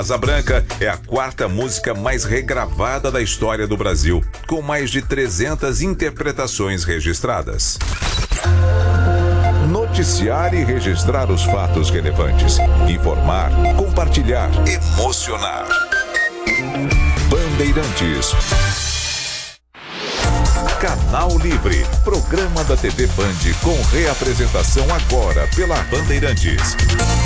Asa Branca é a quarta música mais regravada da história do Brasil, com mais de 300 interpretações registradas. Noticiar e registrar os fatos relevantes. Informar, compartilhar, emocionar. Bandeirantes. Canal Livre, programa da TV Band com reapresentação agora pela Bandeirantes.